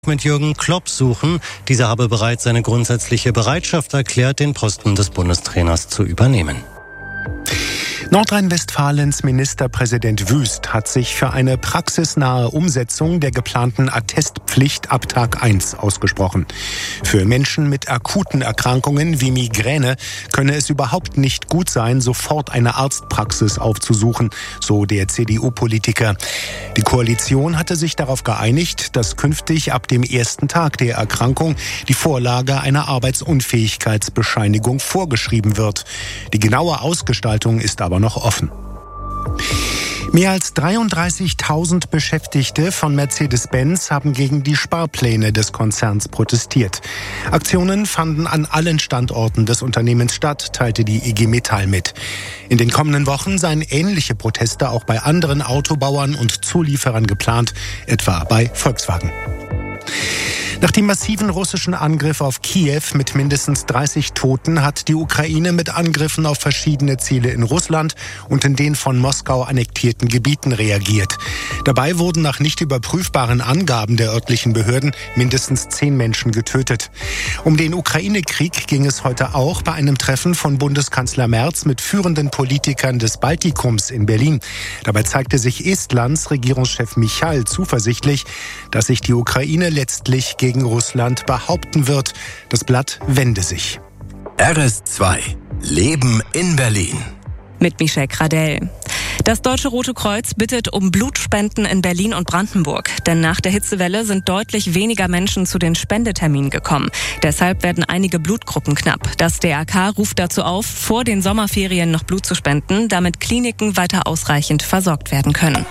mit Jürgen Klopp suchen. Dieser habe bereits seine grundsätzliche Bereitschaft erklärt, den Posten des Bundestrainers zu übernehmen. Nordrhein-Westfalens Ministerpräsident Wüst hat sich für eine praxisnahe Umsetzung der geplanten Attestpflicht ab Tag 1 ausgesprochen. Für Menschen mit akuten Erkrankungen wie Migräne könne es überhaupt nicht gut sein, sofort eine Arztpraxis aufzusuchen, so der CDU-Politiker. Die Koalition hatte sich darauf geeinigt, dass künftig ab dem ersten Tag der Erkrankung die Vorlage einer Arbeitsunfähigkeitsbescheinigung vorgeschrieben wird. Die genaue Ausgestaltung ist aber noch offen. Mehr als 33.000 Beschäftigte von Mercedes-Benz haben gegen die Sparpläne des Konzerns protestiert. Aktionen fanden an allen Standorten des Unternehmens statt, teilte die IG Metall mit. In den kommenden Wochen seien ähnliche Proteste auch bei anderen Autobauern und Zulieferern geplant, etwa bei Volkswagen. Nach dem massiven russischen Angriff auf Kiew mit mindestens 30 Toten hat die Ukraine mit Angriffen auf verschiedene Ziele in Russland und in den von Moskau annektierten Gebieten reagiert. Dabei wurden nach nicht überprüfbaren Angaben der örtlichen Behörden mindestens 10 Menschen getötet. Um den Ukraine-Krieg ging es heute auch bei einem Treffen von Bundeskanzler Merz mit führenden Politikern des Baltikums in Berlin. Dabei zeigte sich Estlands Regierungschef Michal zuversichtlich, dass sich die Ukraine letztlich gegen Russland behaupten wird. Das Blatt wende sich. RS2 Leben in Berlin. Mit Michelle Gradell. Das Deutsche Rote Kreuz bittet um Blutspenden in Berlin und Brandenburg. Denn nach der Hitzewelle sind deutlich weniger Menschen zu den Spendeterminen gekommen. Deshalb werden einige Blutgruppen knapp. Das DRK ruft dazu auf, vor den Sommerferien noch Blut zu spenden, damit Kliniken weiter ausreichend versorgt werden können.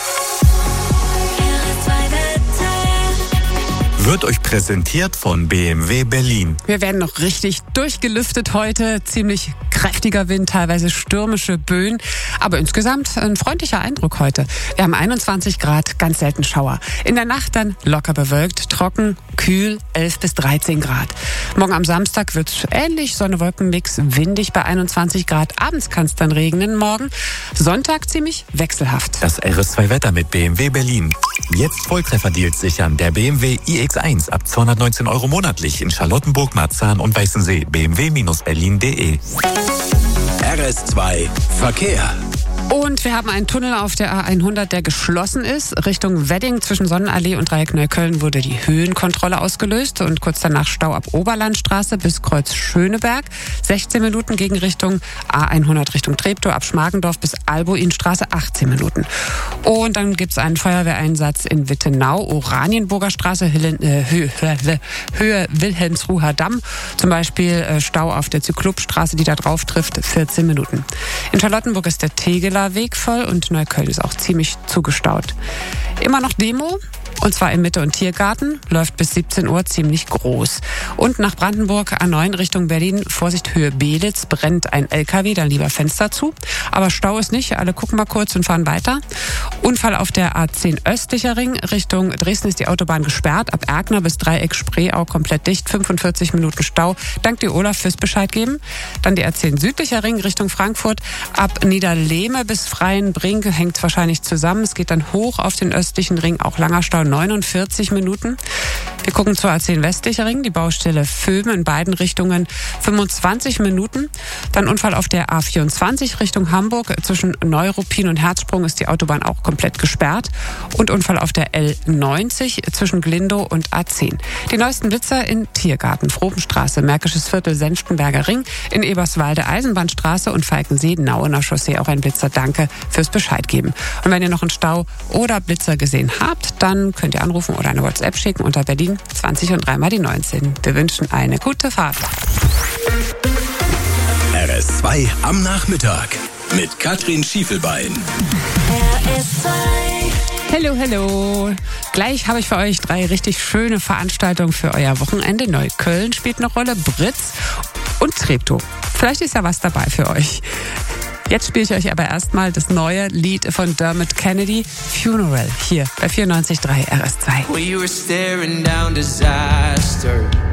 Wird euch präsentiert von BMW Berlin. Wir werden noch richtig durchgelüftet heute. Ziemlich kräftiger Wind, teilweise stürmische Böen. Aber insgesamt ein freundlicher Eindruck heute. Wir haben 21 Grad, ganz selten Schauer. In der Nacht dann locker bewölkt, trocken, kühl, 11 bis 13 Grad. Morgen am Samstag wird es ähnlich, Sonne-Wolken-Mix, windig bei 21 Grad. Abends kann es dann regnen morgen. Sonntag ziemlich wechselhaft. Das RS2-Wetter mit BMW Berlin. Jetzt Volltreffer-Deals sichern. Der BMW iX1 ab 219 € monatlich in Charlottenburg, Marzahn und Weißensee. bmw-berlin.de. RS2 Verkehr. Und wir haben einen Tunnel auf der A100, der geschlossen ist. Richtung Wedding zwischen Sonnenallee und Dreieck Neukölln wurde die Höhenkontrolle ausgelöst. Und kurz danach Stau ab Oberlandstraße bis Kreuz Schöneberg. 16 Minuten gegen Richtung A100 Richtung Treptow, ab Schmargendorf bis Albuinstraße 18 Minuten. Und dann gibt es einen Feuerwehreinsatz in Wittenau, Oranienburger Straße, Höhe Wilhelmsruher Damm. Zum Beispiel Stau auf der Zyklopstraße, die da drauf trifft, 14 Minuten. In Charlottenburg ist der Tegeler Weg voll und Neukölln ist auch ziemlich zugestaut. Immer noch Demo, und zwar im Mitte- und Tiergarten, läuft bis 17 Uhr ziemlich groß. Und nach Brandenburg A9 Richtung Berlin, Vorsicht Höhe Belitz, brennt ein LKW, dann lieber Fenster zu. Aber Stau ist nicht, alle gucken mal kurz und fahren weiter. Unfall auf der A10 östlicher Ring, Richtung Dresden ist die Autobahn gesperrt, ab Erkner bis Dreieck Spreeau komplett dicht, 45 Minuten Stau. Dank dir Olaf fürs Bescheid geben. Dann die A10 südlicher Ring Richtung Frankfurt, ab Niederlehme bis Freienbrink, hängt wahrscheinlich zusammen. Es geht dann hoch auf den östlichen Ring, auch langer Stau, 49 Minuten. Wir gucken zur A10 westlicher Ring, die Baustelle Vöben in beiden Richtungen 25 Minuten. Dann Unfall auf der A24 Richtung Hamburg. Zwischen Neuruppin und Herzsprung ist die Autobahn auch komplett gesperrt. Und Unfall auf der L90 zwischen Glindow und A10. Die neuesten Blitzer in Tiergarten, Frobenstraße, Märkisches Viertel, Senftenberger Ring, in Eberswalde, Eisenbahnstraße und Falkensee, Nauener Chaussee auch ein Blitzer. Danke fürs Bescheid geben. Und wenn ihr noch einen Stau oder Blitzer gesehen habt, dann könnt ihr anrufen oder eine WhatsApp schicken unter Berlin 20 und 3 mal die 19. Wir wünschen eine gute Fahrt. RS2 am Nachmittag mit Katrin Schiefelbein. Hello, hello. Gleich habe ich für euch 3 richtig schöne Veranstaltungen für euer Wochenende. Neukölln spielt eine Rolle, Britz und Treptow. Vielleicht ist ja was dabei für euch. Jetzt spiele ich euch aber erstmal das neue Lied von Dermot Kennedy, Funeral, hier bei 94.3 RS2. We were staring down disaster.